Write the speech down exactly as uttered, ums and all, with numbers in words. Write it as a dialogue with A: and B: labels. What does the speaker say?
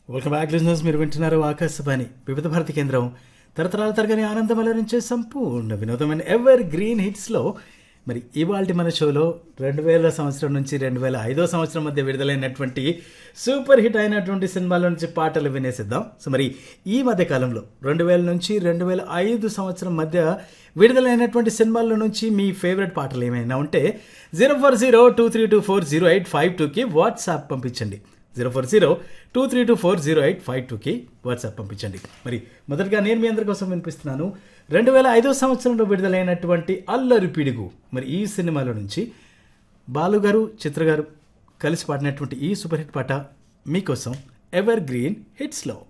A: Welcome back listeners. మీరు వింటున్నారు ఆకాశవాణి వివిధ భారతి కేంద్రం తరతరాల తరగని ఆనందం అలరించే సంపూర్ణ వినోదమైన ఎవర్ గ్రీన్ హిట్స్లో మరి ఇవాళ మన షోలో రెండు వేల సంవత్సరం నుంచి రెండు వేల ఐదో సంవత్సరం మధ్య విడుదలైనటువంటి సూపర్ హిట్ అయినటువంటి సినిమాల నుంచి పాటలు వినేసిద్దాం. సో మరి ఈ మధ్య కాలంలో రెండు వేల నుంచి రెండు వేల ఐదు సంవత్సరం మధ్య విడుదలైనటువంటి సినిమాల నుంచి మీ ఫేవరెట్ పాటలు ఏమైనా ఉంటే zero four zero two three two four zero eight five టూకి వాట్సాప్ పంపించండి. Zero four zero two three two four zero eight five టూకి వాట్సాప్ పంపించండి. మరి మొదటగా నేను మీ అందరి కోసం వినిపిస్తున్నాను రెండు వేల ఐదో సంవత్సరంలో విడుదలైనటువంటి అల్లరి పిడుగు. మరి ఈ సినిమాలో నుంచి బాలు గారు చిత్ర గారు కలిసి పాడినటువంటి ఈ సూపర్ హిట్ పాట మీకోసం ఎవర్ గ్రీన్ హిట్స్లో.